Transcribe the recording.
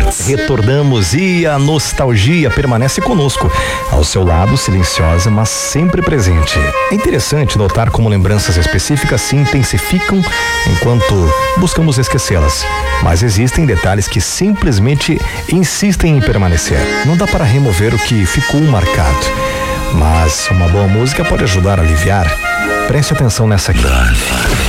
Retornamos e a nostalgia permanece conosco, ao seu lado, silenciosa, mas sempre presente. É interessante notar como lembranças específicas se intensificam enquanto buscamos esquecê-las. Mas existem detalhes que simplesmente insistem em permanecer. Não dá para remover o que ficou marcado. Mas uma boa música pode ajudar a aliviar. Preste atenção nessa aqui.